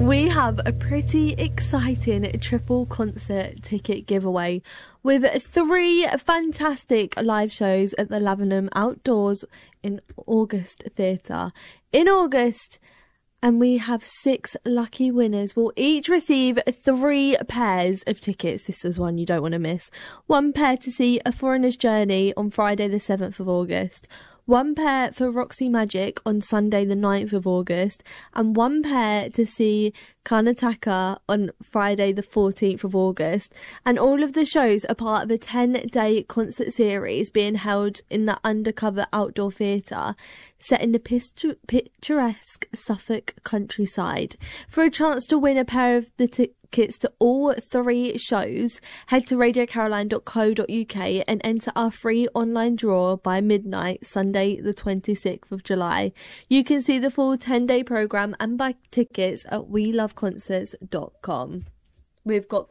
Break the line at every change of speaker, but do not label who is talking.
We have a pretty exciting triple concert ticket giveaway with 3 fantastic live shows at the Lavenham Outdoors in August Theatre. In August, and we have 6 lucky winners. Will each receive 3 pairs of tickets. This is one you don't want to miss. 1 pair to see A Foreigner's Journey on Friday the 7th of August. 1 pair for Roxy Magic on Sunday the 9th of August, and 1 pair to see Karnataka on Friday the 14th of August. And all of the shows are part of a 10-day concert series being held in the Undercover Outdoor Theatre, set in the picturesque Suffolk countryside. For a chance to win a pair of the tickets to all 3 shows, head to radiocaroline.co.uk and enter our free online draw by midnight, Sunday the 26th of July. You can see the full 10-day programme and buy tickets at weloveconcerts.com. We've got